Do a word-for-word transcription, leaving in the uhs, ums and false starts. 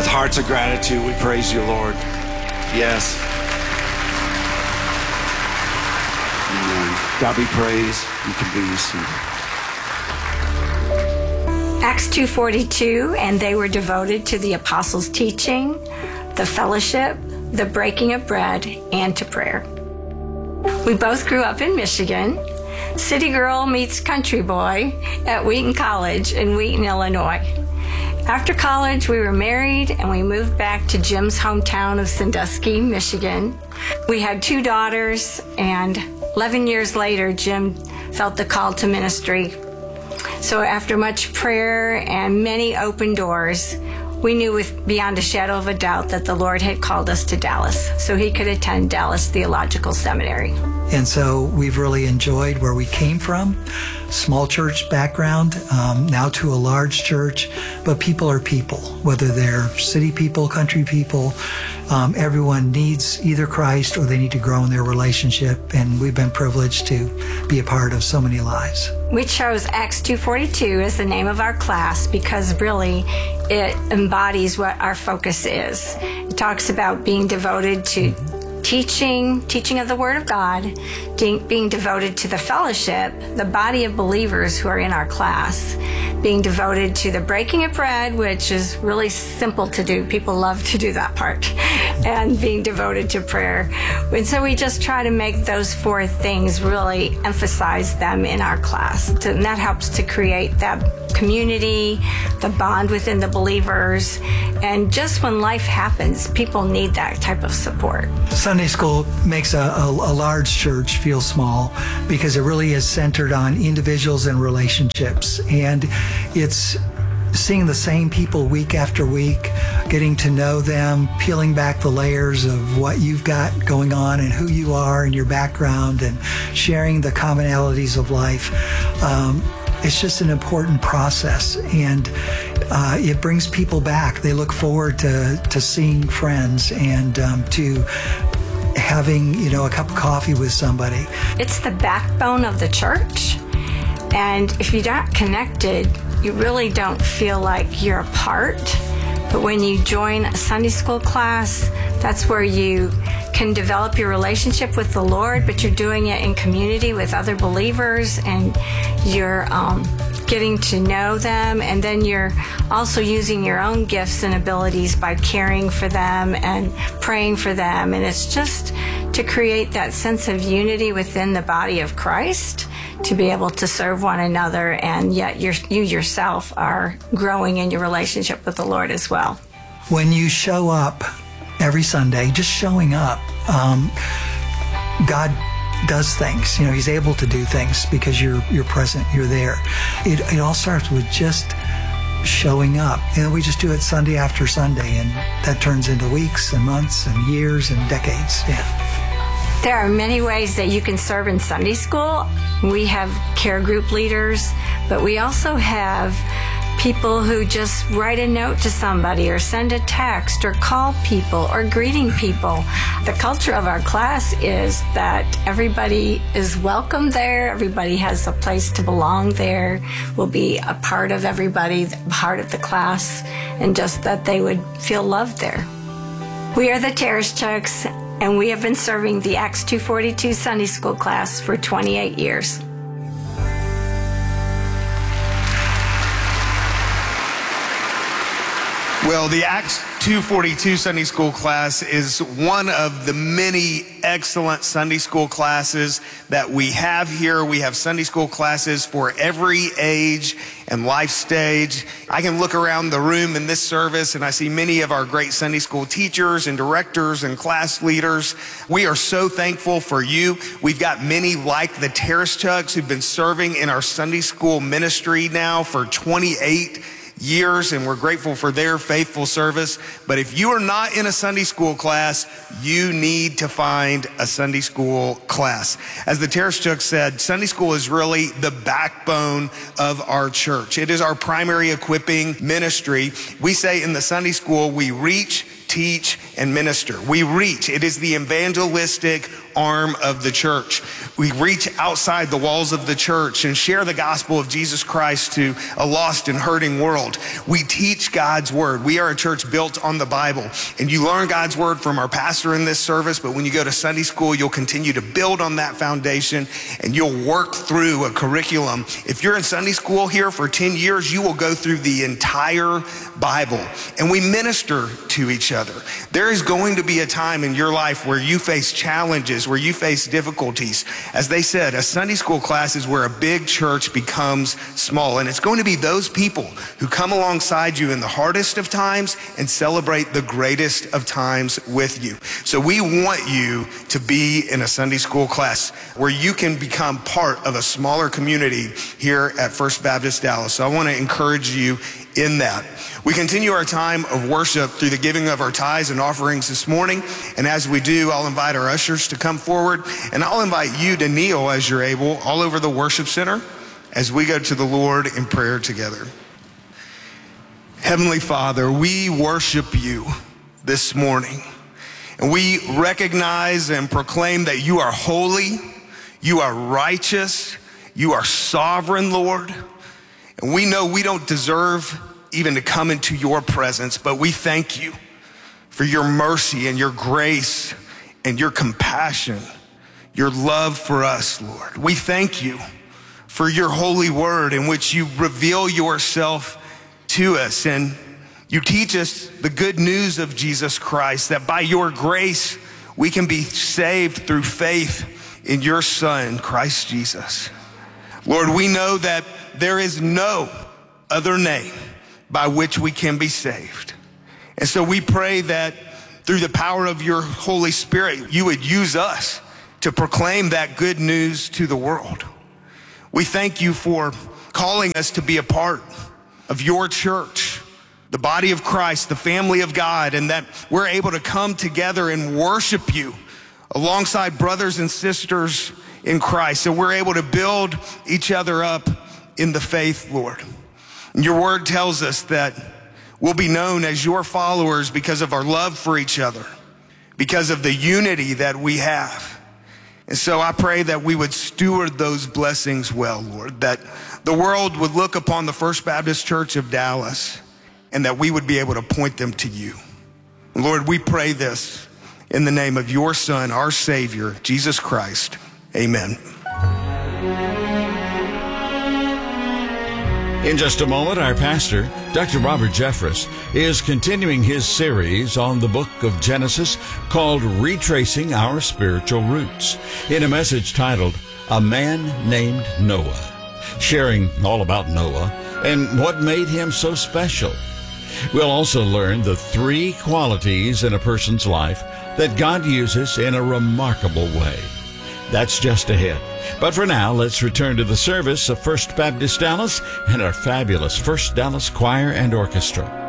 With hearts of gratitude, we praise you, Lord. Yes. Amen. God be praised. You can be seated. Acts two forty-two, and they were devoted to the apostles' teaching, the fellowship, the breaking of bread, and to prayer. We both grew up in Michigan. City girl meets country boy at Wheaton College in Wheaton, Illinois. After college, we were married and we moved back to Jim's hometown of Sandusky, Michigan. We had two daughters, and eleven years later, Jim felt the call to ministry. So after much prayer and many open doors, we knew with beyond a shadow of a doubt that the Lord had called us to Dallas so he could attend Dallas Theological Seminary. And so we've really enjoyed where we came from, small church background, um, now to a large church, but people are people, whether they're city people, country people. Um, everyone needs either Christ or they need to grow in their relationship, and we've been privileged to be a part of so many lives. We chose Acts two forty-two as the name of our class because really it embodies what our focus is. It talks about being devoted to teaching, teaching of the Word of God, de- being devoted to the fellowship, the body of believers who are in our class, being devoted to the breaking of bread, which is really simple to do. People love to do that part, and being devoted to prayer. And so we just try to make those four things, really emphasize them in our class. And that helps to create that community, the bond within the believers. And just when life happens, people need that type of support. Sunday school makes a, a, a large church feel small because it really is centered on individuals and relationships. And it's seeing the same people week after week, getting to know them, peeling back the layers of what you've got going on and who you are and your background, and sharing the commonalities of life. Um, it's just an important process, and uh, it brings people back. They look forward to, to seeing friends and um, to having, you know, a cup of coffee with somebody. It's the backbone of the church, and if you're not connected, you really don't feel like you're a part. But when you join a Sunday school class, that's where you can develop your relationship with the Lord, but you're doing it in community with other believers, and you're um, getting to know them, and then you're also using your own gifts and abilities by caring for them and praying for them. And it's just to create that sense of unity within the body of Christ, to be able to serve one another, and yet you're, you yourself are growing in your relationship with the Lord as well. When you show up every Sunday, just showing up, um, God does things. You know, He's able to do things because you're you're present, you're there. It, it all starts with just showing up. And we just do it Sunday after Sunday, and that turns into weeks and months and years and decades. Yeah. There are many ways that you can serve in Sunday school. We have care group leaders, but we also have people who just write a note to somebody or send a text or call people or greeting people. The culture of our class is that everybody is welcome there. Everybody has a place to belong there, will be a part of everybody, part of the class, and just that they would feel loved there. We are the Tereshchuks, and we have been serving the Acts two forty-two Sunday School class for twenty-eight years. Well, the Acts two forty-two Sunday School class is one of the many excellent Sunday school classes that we have here. We have Sunday school classes for every age and life stage. I can look around the room in this service and I see many of our great Sunday school teachers and directors and class leaders. We are so thankful for you. We've got many like the Tereshchuks who've been serving in our Sunday school ministry now for twenty-eight years, and we're grateful for their faithful service. But if you are not in a Sunday school class, you need to find a Sunday school class. As the Tereshchuks said, Sunday school is really the backbone of our church. It is our primary equipping ministry. We say in the Sunday school, we reach, teach, and minister. We reach. It is the evangelistic arm of the church. We reach outside the walls of the church and share the gospel of Jesus Christ to a lost and hurting world. We teach God's word. We are a church built on the Bible, and you learn God's word from our pastor in this service, but when you go to Sunday school, you'll continue to build on that foundation and you'll work through a curriculum. If you're in Sunday school here for ten years, you will go through the entire Bible, and we minister to each other. There is going to be a time in your life where you face challenges, where you face difficulties. As they said, a Sunday school class is where a big church becomes small. And it's going to be those people who come alongside you in the hardest of times and celebrate the greatest of times with you. So we want you to be in a Sunday school class where you can become part of a smaller community here at First Baptist Dallas. So I want to encourage you in that. We continue our time of worship through the giving of our tithes and offerings this morning. And as we do, I'll invite our ushers to come forward, and I'll invite you to kneel as you're able all over the worship center as we go to the Lord in prayer together. Heavenly Father, we worship you this morning, and we recognize and proclaim that you are holy, you are righteous, you are sovereign, Lord. And we know we don't deserve even to come into your presence, but we thank you for your mercy and your grace and your compassion, your love for us, Lord. We thank you for your holy word in which you reveal yourself to us, and you teach us the good news of Jesus Christ, that by your grace we can be saved through faith in your Son, Christ Jesus. Lord, we know that there is no other name by which we can be saved. And so we pray that through the power of your Holy Spirit, you would use us to proclaim that good news to the world. We thank you for calling us to be a part of your church, the body of Christ, the family of God, and that we're able to come together and worship you alongside brothers and sisters in Christ. So we're able to build each other up in the faith, Lord. And your word tells us that we'll be known as your followers because of our love for each other, because of the unity that we have. And so I pray that we would steward those blessings well, Lord, that the world would look upon the First Baptist Church of Dallas and that we would be able to point them to you. Lord, we pray this in the name of your Son, our Savior, Jesus Christ. Amen. In just a moment, our pastor, Doctor Robert Jeffress, is continuing his series on the book of Genesis called Retracing Our Spiritual Roots, in a message titled, A Man Named Noah, sharing all about Noah and what made him so special. We'll also learn the three qualities in a person's life that God uses in a remarkable way. That's just ahead. But for now, let's return to the service of First Baptist Dallas and our fabulous First Dallas Choir and Orchestra.